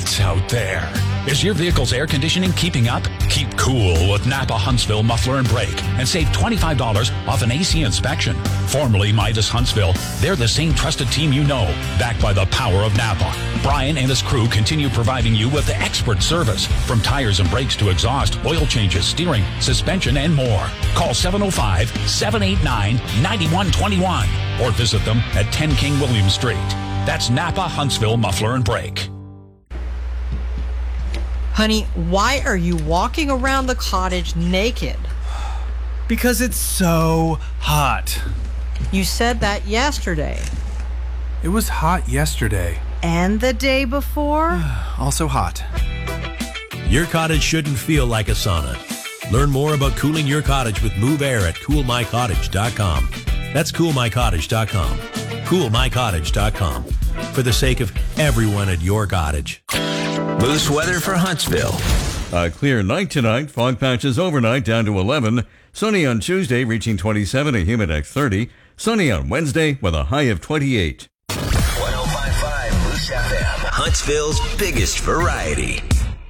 It's out there. Is your vehicle's air conditioning keeping up? Keep cool with Napa Huntsville Muffler and Brake and save $25 off an AC inspection. Formerly Midas Huntsville, they're the same trusted team you know, backed by the power of Napa. Brian and his crew continue providing you with the expert service, from tires and brakes to exhaust, oil changes, steering, suspension, and more. Call 705-789-9121 or visit them at 10 King William Street. That's Napa Huntsville Muffler and Brake. Honey, why are you walking around the cottage naked? Because it's so hot. You said that yesterday. It was hot yesterday. And the day before? Also hot. Your cottage shouldn't feel like a sauna. Learn more about cooling your cottage with Move Air at CoolMyCottage.com. That's CoolMyCottage.com. CoolMyCottage.com. For the sake of everyone at your cottage. Moose weather for Huntsville. A clear night tonight. Fog patches overnight down to 11. Sunny on Tuesday, reaching 27, a Humidex 30. Sunny on Wednesday with a high of 28. 105.5 Moose FM. Huntsville's biggest variety.